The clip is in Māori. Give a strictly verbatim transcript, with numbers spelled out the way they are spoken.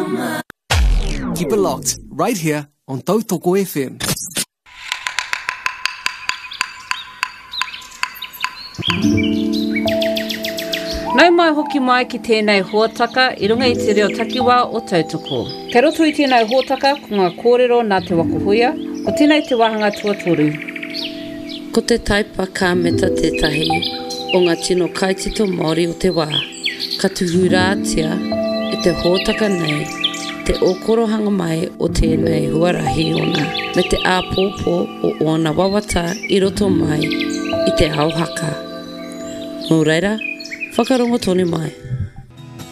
Keep it locked, right here on Tautoko F M. Nau mai hoki mai ki tēnei huataka I runga I te reo takiwā o Tautoko. Kei roto I tēnei huataka ko ngā kōrero nā te wakuhuia, ko tēnei te wahanga tuatoru. Ko te taipa kāmeta tētahi o ngā tino kaitito Māori o te wā, ka tuhurātia I te hōtaka nei, te okorohanga mai o tēnei huarahi ona, me te āpōpō o ona wawata I roto mai I te auhaka. Nō reira, whakarongo tonu mai.